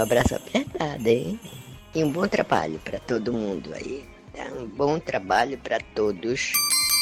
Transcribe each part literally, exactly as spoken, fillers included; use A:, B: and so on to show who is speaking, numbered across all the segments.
A: abraço apertado, hein? E um bom trabalho para todo mundo aí. Tá? Um bom trabalho para todos.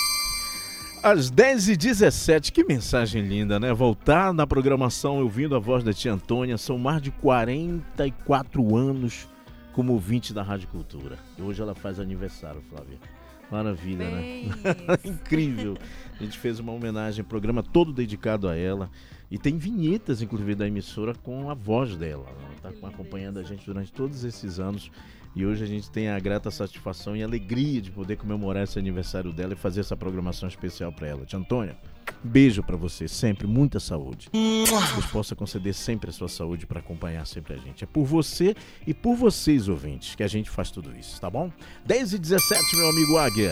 B: Às dez e dezessete, que mensagem linda, né? Voltar na programação ouvindo a voz da tia Antônia. São mais de quarenta e quatro anos como ouvinte da Rádio Cultura. E hoje ela faz aniversário, Flávia. Maravilha,
C: Bem...
B: né? Incrível. A gente fez uma homenagem, programa todo dedicado a ela. E tem vinhetas, inclusive, da emissora com a voz dela. Ela está acompanhando a gente durante todos esses anos. E hoje a gente tem a grata satisfação e alegria de poder comemorar esse aniversário dela e fazer essa programação especial para ela. Tia Antônia, beijo para você, sempre, muita saúde. Deus possa conceder sempre a sua saúde para acompanhar sempre a gente. É por você e por vocês, ouvintes, que a gente faz tudo isso, tá bom? dez e dezessete, meu amigo Águia.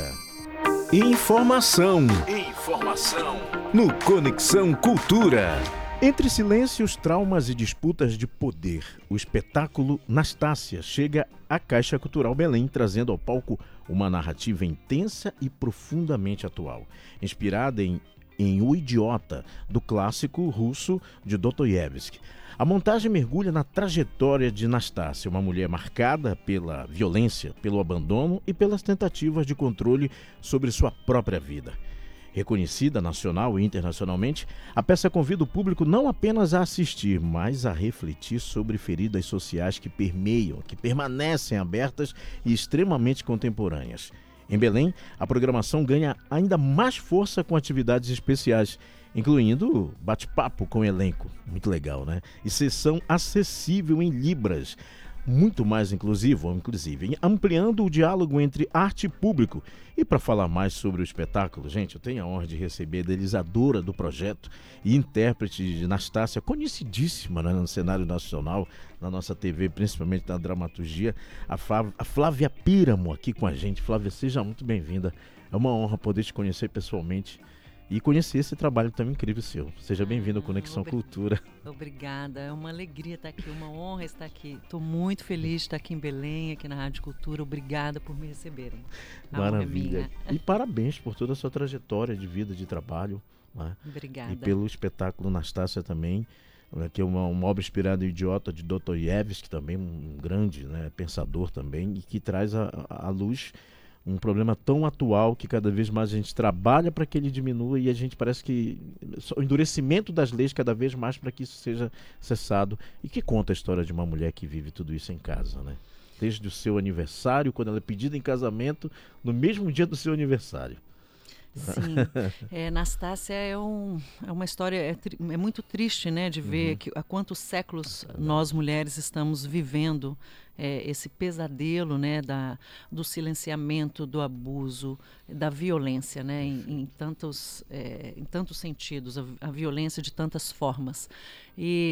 D: Informação. Informação. No Conexão Cultura.
B: Entre silêncios, traumas e disputas de poder, o espetáculo Nastácia chega à Caixa Cultural Belém, trazendo ao palco uma narrativa intensa e profundamente atual, inspirada em, em O Idiota, do clássico russo de Dostoiévski. A montagem mergulha na trajetória de Nastácia, uma mulher marcada pela violência, pelo abandono e pelas tentativas de controle sobre sua própria vida. Reconhecida nacional e internacionalmente, a peça convida o público não apenas a assistir, mas a refletir sobre feridas sociais que permeiam, que permanecem abertas e extremamente contemporâneas. Em Belém, a programação ganha ainda mais força com atividades especiais, incluindo bate-papo com o elenco, muito legal, né? E sessão acessível em Libras, muito mais inclusivo, inclusive, ampliando o diálogo entre arte e público. E para falar mais sobre o espetáculo, gente, eu tenho a honra de receber a idealizadora do projeto e intérprete de Nastácia, conhecidíssima, né, no cenário nacional, na nossa T V, principalmente na dramaturgia, a Flávia, a Flávia Píramo aqui com a gente. Flávia, seja muito bem-vinda. É uma honra poder te conhecer pessoalmente e conhecer esse trabalho tão incrível seu. Seja bem-vindo ao Conexão
C: Obri-
B: Cultura.
C: Obrigada, é uma alegria estar aqui, uma honra estar aqui. Estou muito feliz de estar aqui em Belém, aqui na Rádio Cultura. Obrigada por me receberem. A honra é
B: Maravilha.
C: minha.
B: E parabéns por toda a sua trajetória de vida, de trabalho, né?
C: Obrigada.
B: E pelo espetáculo Nastácia também, né, que é uma, uma obra inspirada em Idiota de Dostoiévski, também um grande, né, pensador também, e que traz à luz um problema tão atual que cada vez mais a gente trabalha para que ele diminua e a gente parece que o endurecimento das leis cada vez mais para que isso seja cessado, e que conta a história de uma mulher que vive tudo isso em casa, né? Desde o seu aniversário, quando ela é pedida em casamento, no mesmo dia do seu aniversário.
C: Sim, é, Nastácia é, um, é uma história, é, tri, é muito triste, né, de ver
B: Uhum.
C: que, há quantos séculos nós mulheres estamos vivendo é, esse pesadelo, né, da, do silenciamento, do abuso, da violência, né, em, em, tantos, é, em tantos sentidos, a, a violência de tantas formas. E